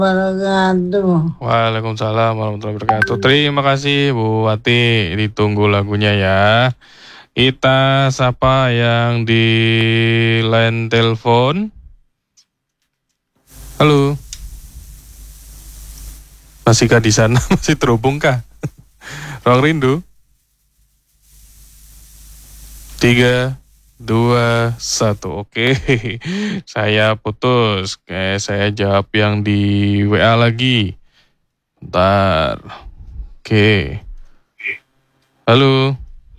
Wabarakatuh. Waalaikumsalam warahmatullahi wabarakatuh. Terima kasih Bu Wati, ditunggu lagunya ya. Kita sapa yang di line telepon. Halo. Masihkah di sana? Masih terhubung kah? Ruang Rindu. 3, 2, 1. Oke. Saya putus. Oke, saya jawab yang di WA lagi. Bentar. Oke. Halo.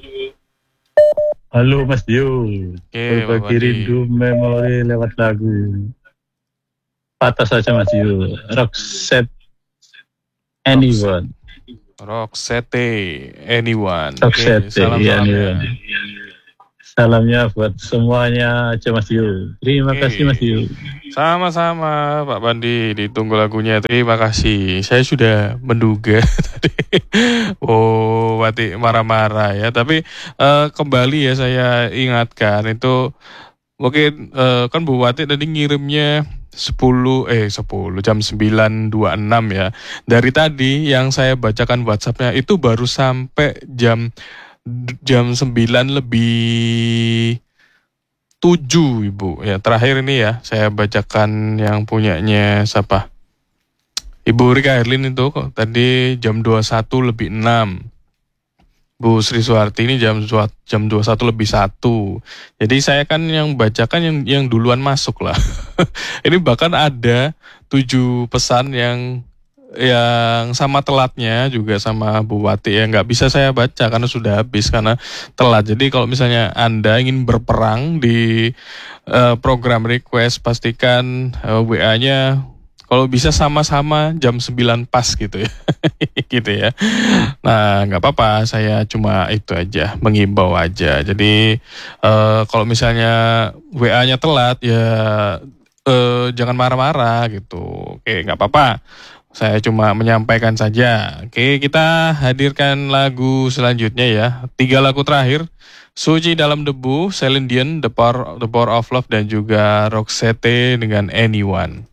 Halo Mas Dio. Oke, Berbagi rindu memori lewat lagu. Patah saja Mas Dio. Roxette Anyone. Roxette Anyone. Roxette salam-salamnya. Salamnya buat semuanya aja Mas Dio. Terima kasih Mas Dio. Sama-sama Pak Bandi, ditunggu lagunya. Terima kasih. Saya sudah menduga tadi. Oh, Wati marah-marah ya. Tapi kembali ya saya ingatkan itu mungkin kan Bu Wati tadi ngirimnya 10 jam 9.26 ya. Dari tadi yang saya bacakan WhatsApp-nya itu baru sampai jam 9 lebih 7 Ibu. Ya, terakhir ini ya saya bacakan yang punyanya siapa? Ibu Rika Herlin itu kok tadi jam 21 lebih 6. Bu Sri Suharti ini jam 21 lebih 1. Jadi saya kan yang bacakan yang duluan masuk lah. Ini bahkan ada 7 pesan yang sama telatnya juga sama Bu Wati ya, nggak bisa saya baca karena sudah habis karena telat. Jadi kalau misalnya Anda ingin berperang di program request, pastikan WA-nya kalau bisa sama-sama jam 9 pas gitu ya. Gitu ya. Nah, nggak apa-apa, saya cuma itu aja, mengimbau aja. Jadi kalau misalnya WA-nya telat ya jangan marah-marah gitu. Oke, nggak apa-apa. Saya cuma menyampaikan saja. Oke, kita hadirkan lagu selanjutnya ya. 3 lagu terakhir. Suci dalam debu, Celine Dion, The Power of Love, dan juga Roxette dengan Anyone.